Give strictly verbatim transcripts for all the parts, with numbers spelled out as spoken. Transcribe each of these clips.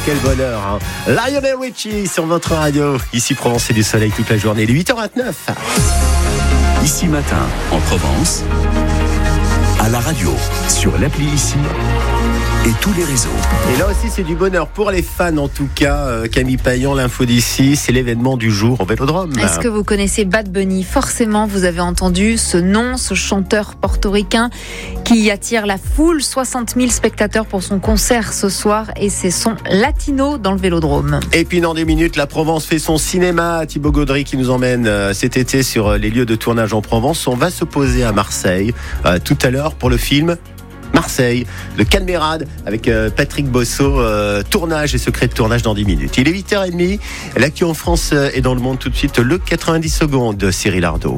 quel bonheur hein. Lionel Richie sur votre radio. Ici Provence et du soleil toute la journée. Il est huit heures vingt-neuf. Ici Matin, en Provence, à la radio, sur l'appli Ici et tous les réseaux. Et là aussi c'est du bonheur pour les fans en tout cas. euh, Camille Payan, l'info d'ici, c'est l'événement du jour au Vélodrome. Est-ce que vous connaissez Bad Bunny ? Forcément vous avez entendu ce nom, ce chanteur portoricain qui attire la foule, soixante mille spectateurs pour son concert ce soir et c'est son latino dans le Vélodrome. Et puis dans des minutes, la Provence fait son cinéma. Thibaut Gaudry qui nous emmène euh, cet été sur euh, les lieux de tournage en Provence. On va se poser à Marseille euh, tout à l'heure pour le film Marseille, le Calmérade avec euh, Patrick Bosso, euh, tournage et secret de tournage dans dix minutes. Il est huit heures trente, l'actu en France euh, et dans le monde tout de suite, le quatre-vingt-dix secondes de Cyril Ardo.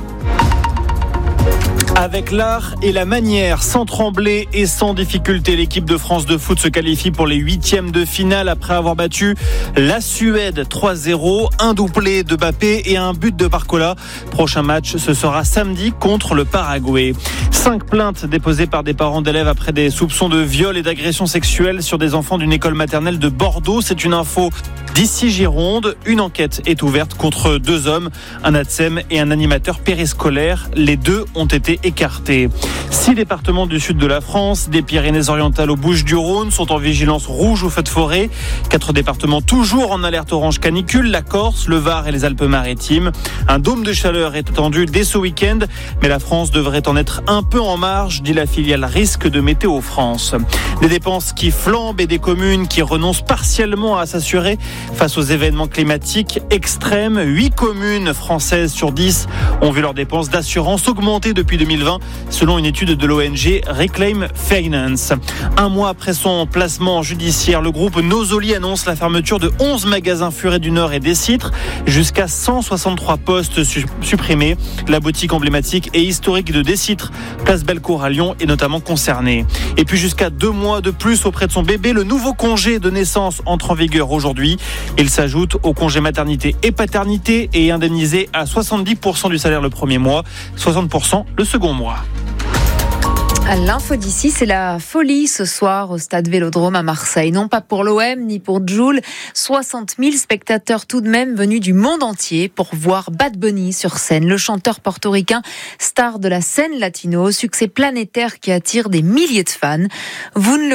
Avec l'art et la manière, sans trembler et sans difficulté, l'équipe de France de foot se qualifie pour les huitièmes de finale après avoir battu la Suède trois zéro, un doublé de Mbappé et un but de Barcola. Prochain match, ce sera samedi contre le Paraguay. Cinq plaintes déposées par des parents d'élèves après des soupçons de viol et d'agression sexuelle sur des enfants d'une école maternelle de Bordeaux. C'est une info d'ici Gironde. Une enquête est ouverte contre deux hommes, un ATSEM et un animateur périscolaire. Les deux ont été écartés. Six départements du sud de la France, des Pyrénées-Orientales aux Bouches-du-Rhône, sont en vigilance rouge ou feu de forêt. Quatre départements toujours en alerte orange canicule, la Corse, le Var et les Alpes-Maritimes. Un dôme de chaleur est attendu dès ce week-end, mais la France devrait en être un peu en marge, dit la filiale Risque de Météo France. Des dépenses qui flambent et des communes qui renoncent partiellement à s'assurer face aux événements climatiques extrêmes. Huit communes françaises sur dix ont vu leurs dépenses d'assurance augmenter depuis deux mille vingt, selon une étude de l'O N G Reclaim Finance. Un mois après son placement judiciaire, le groupe Nosoli annonce la fermeture de onze magasins Furet du Nord et des Citres, jusqu'à cent soixante-trois postes su- supprimés. La boutique emblématique et historique de Décitres, place Bellecour à Lyon, est notamment concernée. Et puis jusqu'à deux mois de plus auprès de son bébé, le nouveau congé de naissance entre en vigueur aujourd'hui. Il s'ajoute au congé maternité et paternité et est indemnisé à soixante-dix pour cent du salaire le premier mois, soixante pour cent le second mois. À l'info d'ici, c'est la folie ce soir au stade Vélodrome à Marseille. Non pas pour l'O M ni pour Jul, soixante mille spectateurs tout de même venus du monde entier pour voir Bad Bunny sur scène. Le chanteur portoricain, star de la scène latino, succès planétaire qui attire des milliers de fans. Vous ne le